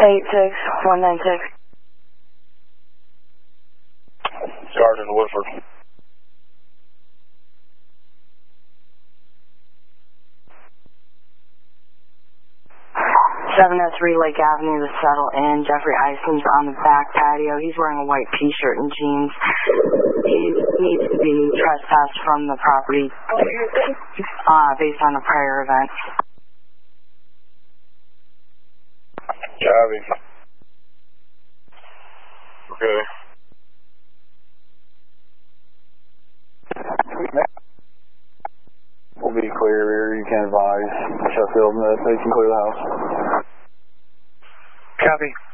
86196. Sergeant Woodford. S Lake Avenue to settle in. Jeffrey Ison's on the back patio. He's wearing a white t-shirt and jeans. He needs to be trespassed from the property based on a prior event. Copy. Okay. We'll be clear here. You can advise Sheffield that they can clear the house. Copy.